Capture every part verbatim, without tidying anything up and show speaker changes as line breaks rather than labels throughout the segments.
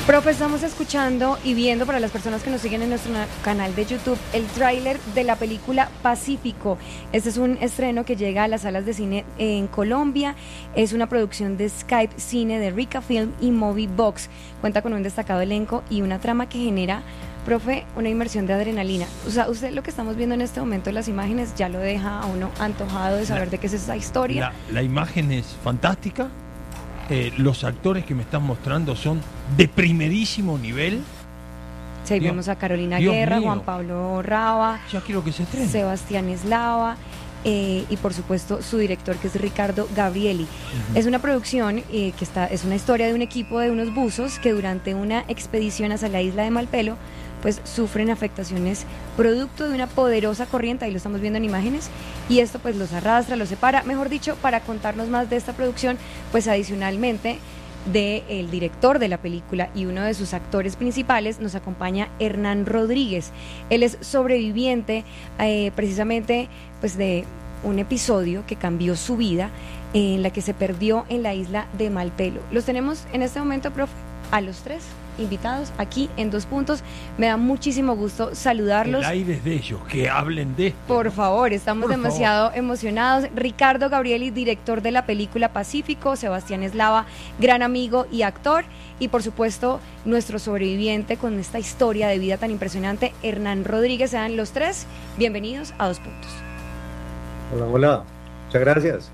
Profe, estamos escuchando y viendo, para las personas que nos siguen en nuestro canal de YouTube, el tráiler de la película Pacífico. Este es un estreno que llega a las salas de cine en Colombia. Es una producción de Skype Cine, de Rica Film y Movie Box. Cuenta con un destacado elenco y una trama que genera, profe, una inmersión de adrenalina. O sea, usted lo que estamos viendo en este momento, las imágenes, ya lo deja a uno antojado de saber la, de qué es esa historia.
La, la imagen es fantástica. Eh, los actores que me están mostrando son de primerísimo nivel.
Sí, Dios, vemos a Carolina
Dios
Guerra,
mío.
Juan Pablo Raba,
ya quiero que se estrene.
Sebastián Eslava, eh, y por supuesto su director, que es Ricardo Gabrieli. Uh-huh. Es una producción eh, que está, es una historia de un equipo de unos buzos que durante una expedición hacia la isla de Malpelo pues sufren afectaciones producto de una poderosa corriente, ahí lo estamos viendo en imágenes, y esto pues los arrastra, los separa. Mejor dicho, para contarnos más de esta producción, pues adicionalmente del director de la película y uno de sus actores principales, nos acompaña Hernán Rodríguez. Él es sobreviviente eh, precisamente pues de un episodio que cambió su vida, eh, en la que se perdió en la isla de Malpelo. Los tenemos en este momento, profe, a los tres invitados aquí en Dos Puntos. Me da muchísimo gusto saludarlos.
El aire es de ellos, que hablen de esto.
Por favor, estamos
Por
demasiado
favor.
emocionados. Ricardo Gabrieli, director de la película Pacífico. Sebastián Eslava, gran amigo y actor. Y por supuesto, nuestro sobreviviente con esta historia de vida tan impresionante, Hernán Rodríguez. Sean los tres bienvenidos a Dos Puntos.
Hola, hola. Muchas gracias.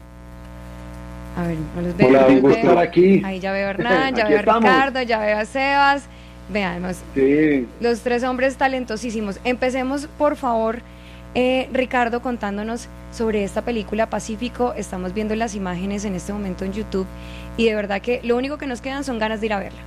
A ver, no los veo.
Hola,
no
un gusto estar aquí.
Ahí ya veo a Hernán, ya veo a
estamos.
Ricardo, ya veo a Sebas. Vean, además,
sí.
Los tres hombres talentosísimos. Empecemos, por favor, eh, Ricardo, contándonos sobre esta película Pacífico. Estamos viendo las imágenes en este momento en YouTube y de verdad que lo único que nos quedan son ganas de ir a verla.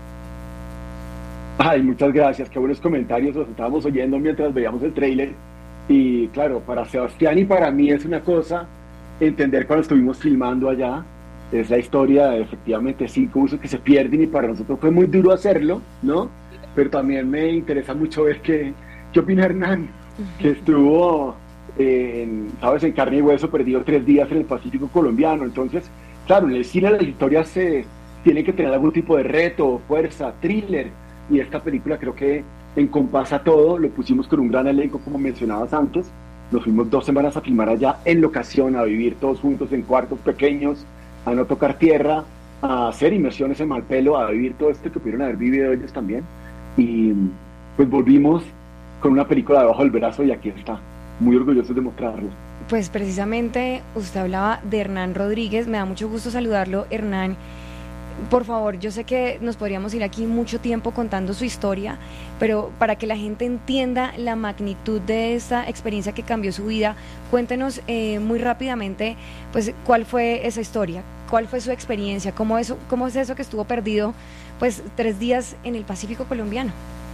Ay, muchas gracias, qué buenos comentarios, los estábamos oyendo mientras veíamos el tráiler. Y claro, para Sebastián y para mí es una cosa entender cuando estuvimos filmando allá. Es la historia de efectivamente cinco buzos que se pierden y para nosotros fue muy duro hacerlo, ¿no? Pero también me interesa mucho ver qué, qué opina Hernán, uh-huh. que estuvo, eh, en, sabes, en carne y hueso, perdido tres días en el Pacífico colombiano. Entonces, claro, en el cine las historias se tienen que tener algún tipo de reto, fuerza, thriller, y esta película creo que encompasa todo. Lo pusimos con un gran elenco, como mencionabas antes. Nos fuimos dos semanas a filmar allá en locación, a vivir todos juntos en cuartos pequeños, a no tocar tierra, a hacer inmersiones en Malpelo, a vivir todo esto que pudieron haber vivido ellos también. Y pues volvimos con una película debajo del brazo y aquí está, muy orgullosos de mostrarlo.
Pues precisamente usted hablaba de Hernán Rodríguez, me da mucho gusto saludarlo, Hernán. Por favor, yo sé que nos podríamos ir aquí mucho tiempo contando su historia, pero para que la gente entienda la magnitud de esta experiencia que cambió su vida, cuéntenos eh, muy rápidamente, pues, cuál fue esa historia, cuál fue su experiencia, cómo, eso, cómo es eso que estuvo perdido, pues, tres días en el Pacífico colombiano.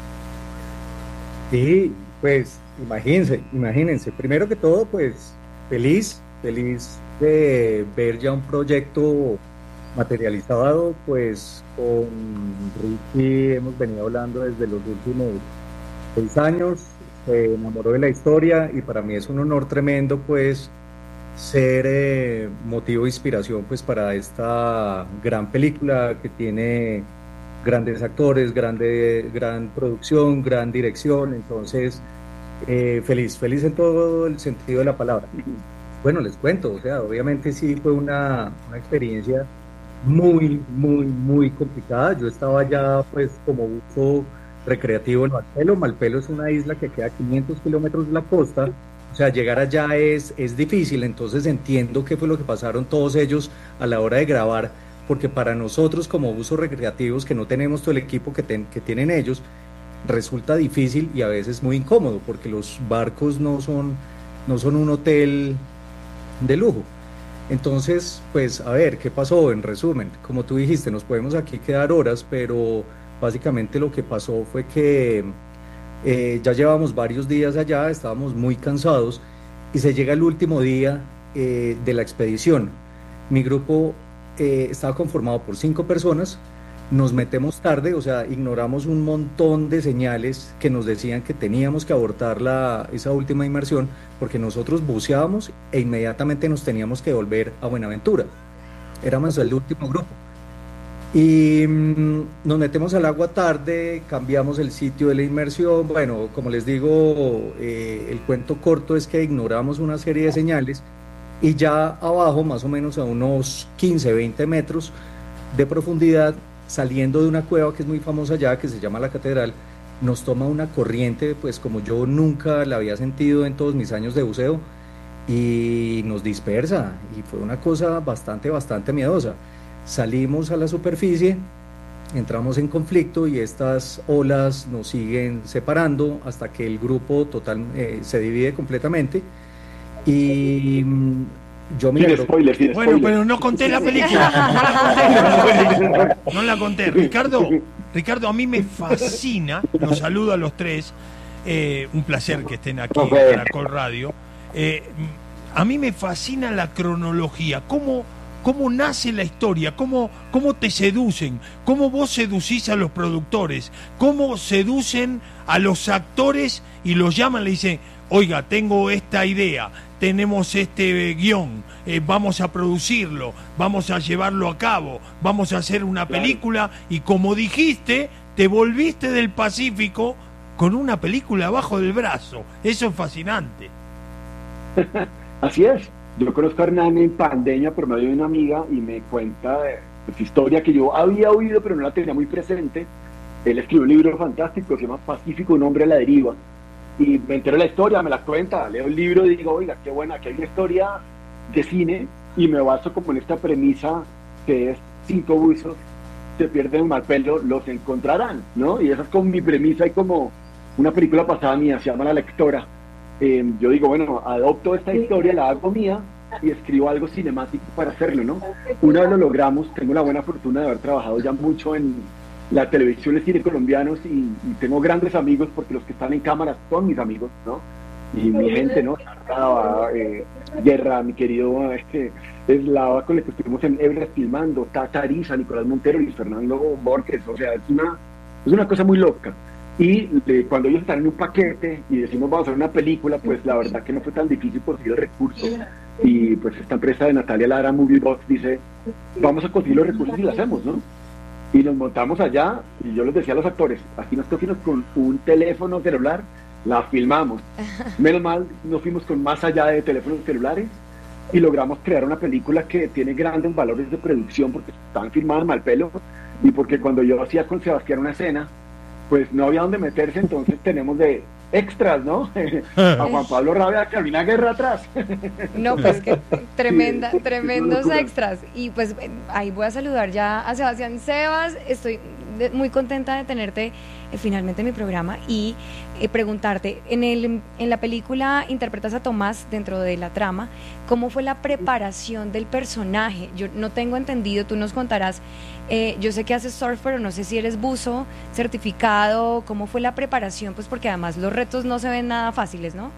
Sí, pues, imagínense, imagínense, primero que todo, pues, feliz, feliz de ver ya un proyecto materializado. Pues con Ricky hemos venido hablando desde los últimos seis años, se enamoró de la historia y para mí es un honor tremendo pues ser eh, motivo de inspiración pues para esta gran película que tiene grandes actores, grande, gran producción, gran dirección. Entonces eh, feliz, feliz en todo el sentido de la palabra. Bueno, les cuento, o sea, obviamente sí fue una, una experiencia muy, muy, muy complicada. Yo estaba allá pues como buzo recreativo en Malpelo. Malpelo es una isla que queda a quinientos kilómetros de la costa, o sea, llegar allá es, es difícil. Entonces entiendo qué fue lo que pasaron todos ellos a la hora de grabar, porque para nosotros como buzos recreativos que no tenemos todo el equipo que, ten, que tienen ellos, resulta difícil y a veces muy incómodo, porque los barcos no son, no son un hotel de lujo. Entonces, pues, a ver, ¿qué pasó? En resumen, como tú dijiste, nos podemos aquí quedar horas, pero básicamente lo que pasó fue que eh, ya llevamos varios días allá, estábamos muy cansados y se llega el último día eh, de la expedición. Mi grupo eh, estaba conformado por cinco personas, nos metemos tarde, o sea, ignoramos un montón de señales que nos decían que teníamos que abortar la, esa última inmersión, porque nosotros buceábamos e inmediatamente nos teníamos que volver a Buenaventura. Éramos el último grupo. Y mmm, nos metemos al agua tarde, cambiamos el sitio de la inmersión. Bueno, como les digo, eh, el cuento corto es que ignoramos una serie de señales y ya abajo, más o menos a unos quince, veinte metros de profundidad, saliendo de una cueva que es muy famosa allá, que se llama La Catedral, nos toma una corriente, pues como yo nunca la había sentido en todos mis años de buceo, y nos dispersa, y fue una cosa bastante, bastante miedosa. Salimos a la superficie, entramos en conflicto y estas olas nos siguen separando hasta que el grupo total eh, se divide completamente. Y mm, yo me...
Spoiler, spoiler.
Bueno, pero no conté la película. No la conté. No la conté. Ricardo, Ricardo, a mí me fascina, los saludo a los tres, eh, un placer que estén aquí en Caracol Radio. Eh, a mí me fascina la cronología, cómo... cómo nace la historia, cómo, cómo te seducen, cómo vos seducís a los productores, cómo seducen a los actores y los llaman, le dicen, oiga, tengo esta idea, tenemos este guión, eh, vamos a producirlo, vamos a llevarlo a cabo, vamos a hacer una película, y como dijiste, te volviste del Pacífico con una película abajo del brazo. Eso es fascinante.
Así es. Yo conozco a Hernán en pandemia por medio de una amiga y me cuenta de su historia que yo había oído pero no la tenía muy presente. Él escribió un libro fantástico, se llama Pacífico, un hombre a la deriva. Y me entero de la historia, me la cuenta, leo el libro y digo, oiga, qué buena, que hay una historia de cine, y me baso como en esta premisa que es cinco buzos se pierden en Malpelo, los encontrarán, ¿no? Y esa es como mi premisa y como una película pasada mía, se llama La Lectora. Eh, yo digo, bueno, adopto esta historia, la hago mía y escribo algo cinemático para hacerlo, ¿no? Una vez lo logramos, tengo la buena fortuna de haber trabajado ya mucho en la televisión, el cine colombianos, y, y tengo grandes amigos porque los que están en cámara son mis amigos, ¿no? Y mi gente, ¿no? Eh, Guerra, mi querido este, Eslava, con el que estuvimos en Ebras filmando, Tata Ariza, Nicolás Montero y Fernando Borges, o sea, es una, es una cosa muy loca. Y de, cuando ellos están en un paquete y decimos vamos a hacer una película, pues la verdad que no fue tan difícil conseguir el recurso. Y pues esta empresa de Natalia Lara, Movie Box, dice, vamos a conseguir los recursos y lo hacemos, ¿no? Y nos montamos allá, y yo les decía a los actores, aquí nos cogimos con un teléfono celular, la filmamos. Menos mal, nos fuimos con más allá de teléfonos celulares y logramos crear una película que tiene grandes valores de producción porque estaban filmadas en Malpelo, y porque cuando yo hacía con Sebastián una escena, pues no había dónde meterse, entonces tenemos de extras, ¿no? A Juan Pablo Rabia, a Carolina Guerra atrás.
No, pues que tremenda,
Sí,
tremendos extras. Y pues ahí voy a saludar ya a Sebastián. Sebas, estoy de, muy contenta de tenerte eh, finalmente en mi programa y eh, preguntarte, en, el, en la película interpretas a Tomás dentro de la trama, ¿cómo fue la preparación del personaje? Yo no tengo entendido, tú nos contarás. Eh, yo sé que haces surf, pero no sé si eres buzo certificado. ¿Cómo fue la preparación? Pues porque además los retos no se ven nada fáciles, ¿no?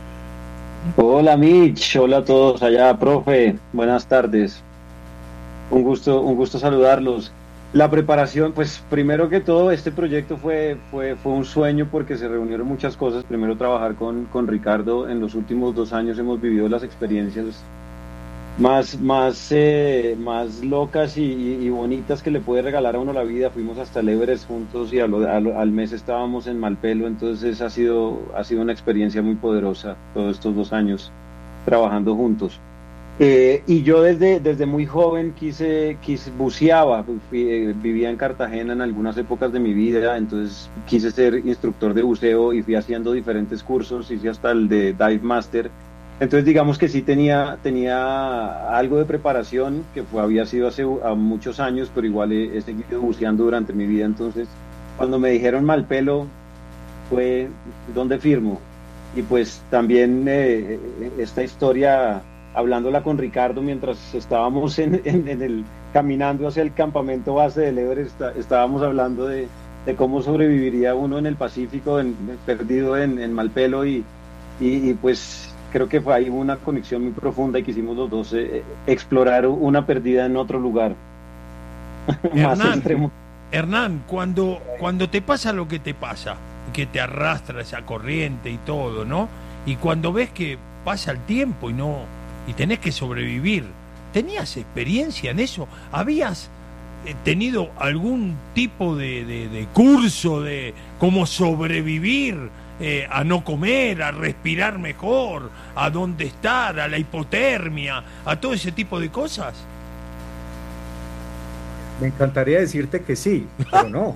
Hola Mitch, hola a todos allá, profe, buenas tardes. Un gusto, un gusto saludarlos. La preparación, pues primero que todo, este proyecto fue, fue, fue un sueño porque se reunieron muchas cosas. Primero trabajar con, con Ricardo, en los últimos dos años hemos vivido las experiencias más, más, eh, más locas y, y bonitas que le puede regalar a uno la vida. Fuimos hasta el Everest juntos y a lo, a lo, al mes estábamos en Malpelo, entonces ha sido, ha sido una experiencia muy poderosa todos estos dos años trabajando juntos. Eh, y yo desde, desde muy joven quise, quise buceaba, fui, eh, vivía en Cartagena en algunas épocas de mi vida, entonces quise ser instructor de buceo y fui haciendo diferentes cursos, hice hasta el de Dive Master. Entonces digamos que sí tenía, tenía algo de preparación, que fue, había sido hace a muchos años, pero igual he, he seguido buceando durante mi vida. Entonces cuando me dijeron Malpelo fue ¿dónde firmo? Y pues también eh, esta historia, hablándola con Ricardo mientras estábamos en, en, en el, caminando hacia el campamento base del Everest, está, estábamos hablando de, de cómo sobreviviría uno en el Pacífico, en, perdido en, en Malpelo, y, y, y pues creo que fue ahí una conexión muy profunda y quisimos los dos eh, explorar una perdida en otro lugar. Más
Hernán,
extremo.
Hernán, cuando, cuando te pasa lo que te pasa, que te arrastra esa corriente y todo, ¿no? Y cuando ves que pasa el tiempo y no y tenés que sobrevivir, ¿tenías experiencia en eso? ¿Habías tenido algún tipo de, de, de curso de cómo sobrevivir eh, a no comer, a respirar mejor, a dónde estar, a la hipotermia, a todo ese tipo de cosas?
Me encantaría decirte que sí, pero no.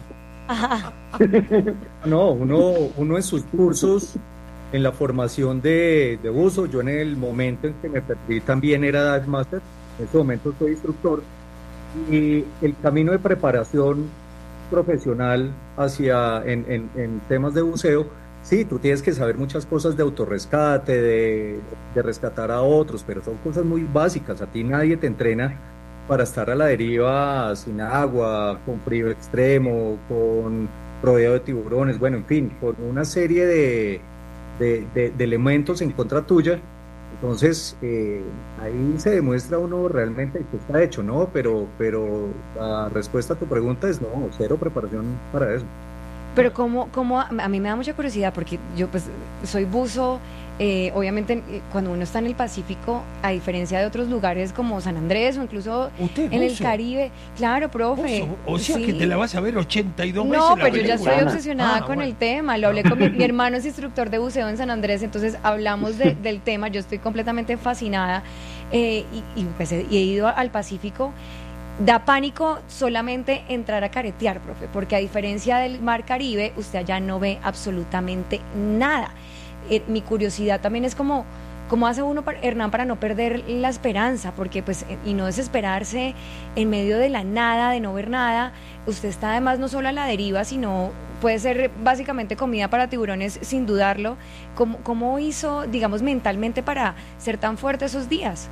No, uno, uno en sus cursos, en la formación de, de buzo, yo en el momento en que me perdí también era Dive Master, en este momento soy instructor, y el camino de preparación profesional hacia en, en, en temas de buceo, sí, tú tienes que saber muchas cosas de autorrescate, de, de rescatar a otros, pero son cosas muy básicas, a ti nadie te entrena para estar a la deriva sin agua, con frío extremo, con rodeo de tiburones, bueno, en fin, con una serie de, de, de, de elementos en contra tuya. Entonces, eh, ahí se demuestra uno realmente que está hecho, ¿no? Pero, pero la respuesta a tu pregunta es no, cero preparación para eso.
Pero cómo, cómo, a mí me da mucha curiosidad porque yo pues soy buzo, eh, obviamente cuando uno está en el Pacífico, a diferencia de otros lugares como San Andrés o incluso
¿Usted
en
buzo?
el Caribe, claro, profe.
¿Buzo? O sea
sí.
que te la vas a ver ochenta y dos
no,
veces la
pero yo ya
película.
estoy obsesionada
Ah,
con
bueno.
el tema, lo hablé con mi, mi hermano es instructor de buceo en San Andrés, entonces hablamos de, del tema, yo estoy completamente fascinada eh, y, y, pues, he, y he ido al Pacífico. Da pánico solamente entrar a caretear, profe, porque a diferencia del mar Caribe, usted allá no ve absolutamente nada. Eh, mi curiosidad también es como, ¿cómo hace uno, para, Hernán, para no perder la esperanza? Porque pues, y no desesperarse en medio de la nada, de no ver nada. Usted está además no solo a la deriva, sino puede ser básicamente comida para tiburones, sin dudarlo. ¿Cómo, cómo hizo, digamos, mentalmente para ser tan fuerte esos días?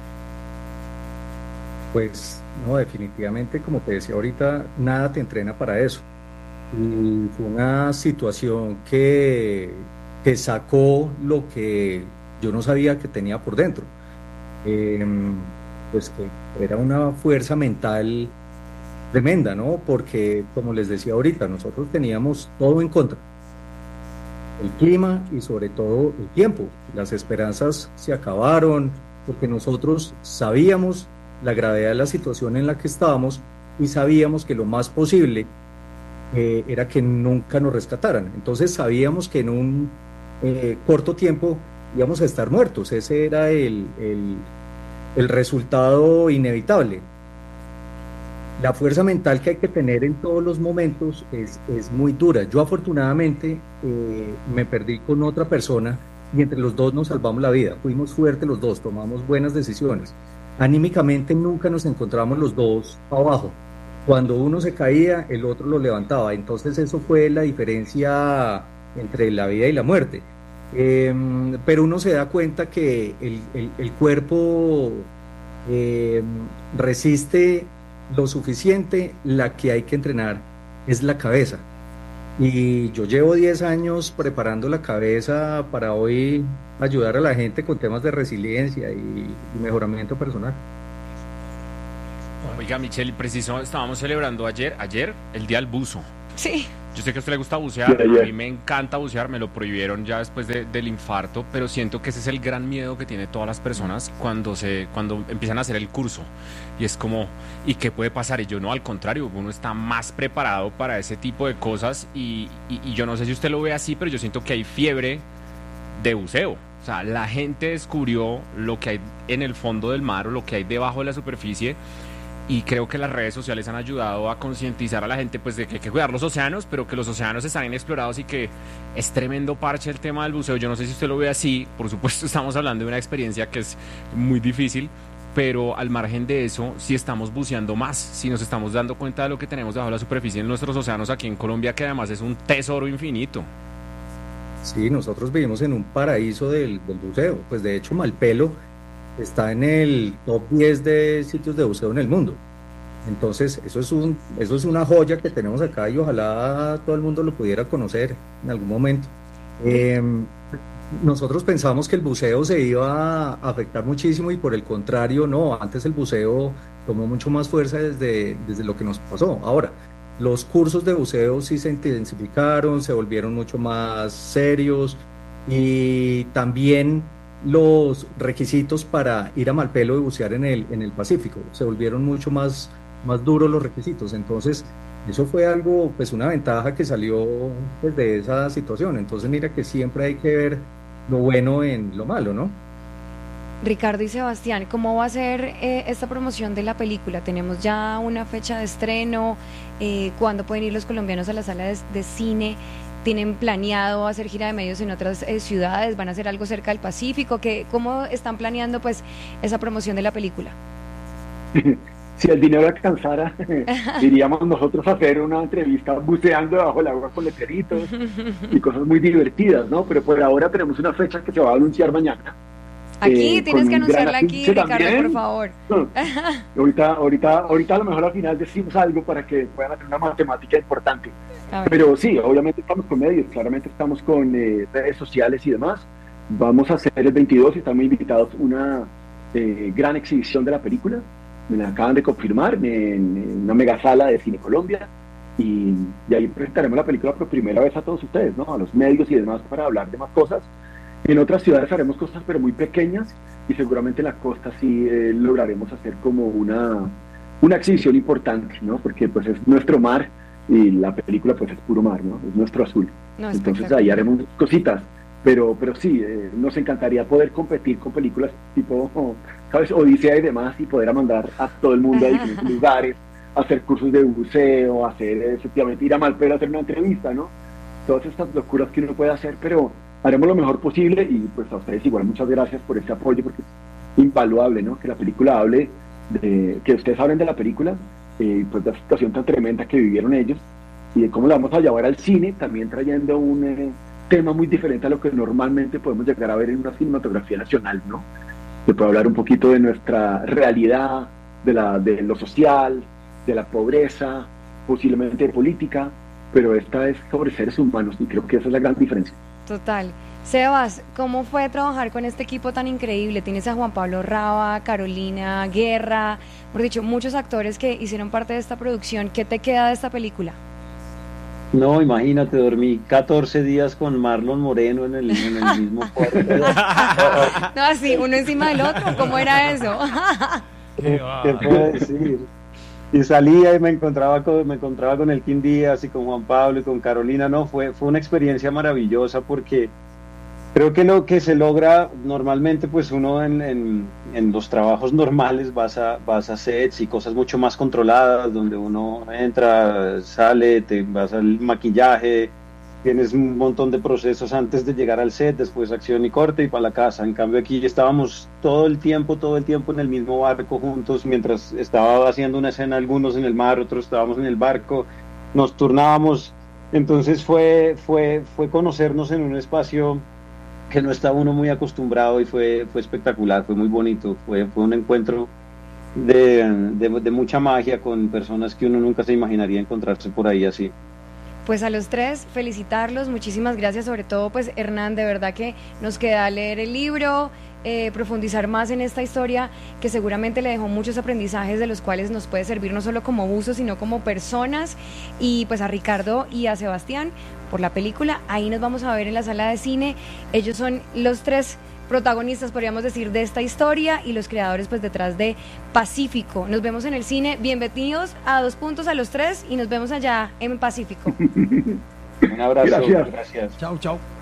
Pues no, definitivamente, como te decía ahorita, nada te entrena para eso. Y fue una situación que, que sacó lo que yo no sabía que tenía por dentro. Eh, pues que era una fuerza mental tremenda, ¿no? Porque, como les decía ahorita, nosotros teníamos todo en contra. El clima y sobre todo el tiempo. Las esperanzas se acabaron porque nosotros sabíamos la gravedad de la situación en la que estábamos y sabíamos que lo más posible eh, era que nunca nos rescataran. Entonces sabíamos que en un eh, corto tiempo íbamos a estar muertos. Ese era el, el, el resultado inevitable. La fuerza mental que hay que tener en todos los momentos es, es muy dura. Yo afortunadamente eh, me perdí con otra persona y entre los dos nos salvamos la vida. Fuimos fuertes los dos, tomamos buenas decisiones. Anímicamente nunca nos encontramos los dos abajo. Cuando uno se caía, el otro lo levantaba. Entonces eso fue la diferencia entre la vida y la muerte. Eh, pero uno se da cuenta que el, el, el cuerpo eh, resiste lo suficiente, la que hay que entrenar es la cabeza. Y yo llevo diez años preparando la cabeza para hoy ayudar a la gente con temas de resiliencia y, y mejoramiento personal.
Oiga, Michelle, preciso, estábamos celebrando ayer, ayer, el Día del Buzo.
Sí.
Yo sé que a usted le gusta bucear,
Sí,
a mí me encanta bucear, me lo prohibieron ya después de, del infarto, pero siento que ese es el gran miedo que tiene todas las personas cuando se cuando empiezan a hacer el curso. Y es como, ¿y qué puede pasar? Y yo no, al contrario, uno está más preparado para ese tipo de cosas y, y, y yo no sé si usted lo ve así, pero yo siento que hay fiebre de buceo. O sea, la gente descubrió lo que hay en el fondo del mar o lo que hay debajo de la superficie. Y creo que las redes sociales han ayudado a concientizar a la gente pues de que hay que cuidar los océanos, pero que los océanos están inexplorados y que es tremendo parche el tema del buceo. Yo no sé si usted lo ve así, por supuesto estamos hablando de una experiencia que es muy difícil, pero al margen de eso, si estamos buceando más, si nos estamos dando cuenta de lo que tenemos debajo de la superficie en nuestros océanos aquí en Colombia, que además es un tesoro infinito.
Sí, nosotros vivimos en un paraíso del, del buceo. Pues de hecho Malpelo está en el top diez de sitios de buceo en el mundo. Entonces, eso es un, eso es una joya que tenemos acá y ojalá todo el mundo lo pudiera conocer en algún momento. Eh, nosotros pensamos que el buceo se iba a afectar muchísimo y por el contrario, no, antes el buceo tomó mucho más fuerza desde, desde lo que nos pasó. Ahora, los cursos de buceo sí se intensificaron, se volvieron mucho más serios y también los requisitos para ir a Malpelo y bucear en el, en el Pacífico se volvieron mucho más más duros los requisitos. Entonces, eso fue algo, pues una ventaja que salió pues, de esa situación. Entonces, mira que siempre hay que ver lo bueno en lo malo, ¿no?
Ricardo y Sebastián, ¿cómo va a ser eh, esta promoción de la película? ¿Tenemos ya una fecha de estreno? Eh, ¿Cuándo pueden ir los colombianos a la sala de, de cine? ¿Tienen planeado hacer gira de medios en otras eh, ciudades? ¿Van a hacer algo cerca del Pacífico? ¿Qué, ¿Cómo están planeando pues esa promoción de la película?
Si el dinero alcanzara, iríamos nosotros a hacer una entrevista buceando debajo del agua con letreritos y cosas muy divertidas, ¿no? Pero por ahora tenemos una fecha que se va a anunciar mañana.
Aquí
eh,
tienes que anunciarla aquí, Ricardo, también. Por favor.
No, ahorita, ahorita, ahorita a lo mejor al final decimos algo para que puedan hacer una matemática importante. Pero sí, obviamente estamos con medios, claramente estamos con eh, redes sociales y demás. Vamos a hacer el veintidós y estamos invitados a una eh, gran exhibición de la película. Me la acaban de confirmar en, en una mega sala de Cine Colombia y, y ahí presentaremos la película por primera vez a todos ustedes, ¿no? A los medios y demás para hablar de más cosas. En otras ciudades haremos cosas pero muy pequeñas y seguramente en la costa sí eh, lograremos hacer como una, una exhibición importante, ¿no? Porque pues es nuestro mar y la película pues es puro mar, ¿no? Es nuestro azul. No, es Entonces ahí haremos cositas, pero, pero sí, eh, nos encantaría poder competir con películas tipo, oh, ¿sabes? Odisea y demás y poder mandar a todo el mundo a diferentes lugares, hacer cursos de buceo, hacer efectivamente ir a Malpelo a hacer una entrevista, ¿no? Todas estas locuras que uno puede hacer, pero haremos lo mejor posible y pues a ustedes igual muchas gracias por este apoyo porque es invaluable, ¿no? Que la película hable, de, que ustedes hablen de la película, eh, pues de la situación tan tremenda que vivieron ellos y de cómo la vamos a llevar al cine, también trayendo un eh, tema muy diferente a lo que normalmente podemos llegar a ver en una cinematografía nacional, ¿no? Que puede hablar un poquito de nuestra realidad, de, la, de lo social, de la pobreza, posiblemente de política, pero esta es sobre seres humanos y creo que esa es la gran diferencia.
Total. Sebas, ¿cómo fue trabajar con este equipo tan increíble? Tienes a Juan Pablo Raba, Carolina Guerra, por dicho, muchos actores que hicieron parte de esta producción. ¿Qué te queda de esta película?
No, imagínate, dormí catorce días con Marlon Moreno en el, en el mismo cuarto.
No, así, uno encima del otro, ¿cómo era eso?
¿Qué, ¿Qué puedo decir? Y salía y me encontraba con, me encontraba con el Kim Díaz y con Juan Pablo y con Carolina. No, fue, fue una experiencia maravillosa porque creo que lo que se logra normalmente, pues uno en, en, en los trabajos normales vas a, vas a sets y cosas mucho más controladas, donde uno entra, sale, te vas al maquillaje, tienes un montón de procesos antes de llegar al set, después acción y corte y para la casa. En cambio aquí estábamos todo el tiempo, todo el tiempo en el mismo barco juntos, mientras estaba haciendo una escena, algunos en el mar, otros estábamos en el barco, nos turnábamos. Entonces fue, fue, fue conocernos en un espacio que no estaba uno muy acostumbrado y fue, fue espectacular, fue muy bonito, fue, fue un encuentro de, de, de mucha magia con personas que uno nunca se imaginaría encontrarse por ahí así.
Pues a los tres, felicitarlos, muchísimas gracias, sobre todo pues Hernán, de verdad que nos queda leer el libro, eh, profundizar más en esta historia que seguramente le dejó muchos aprendizajes de los cuales nos puede servir no solo como buzos, sino como personas, y pues a Ricardo y a Sebastián por la película. Ahí nos vamos a ver en la sala de cine. Ellos son los tres protagonistas, podríamos decir, de esta historia y los creadores pues detrás de Pacífico. Nos vemos en el cine. Bienvenidos a Dos Puntos a los tres y nos vemos allá en Pacífico.
Un abrazo.
Gracias.
Gracias.
Chau, chau.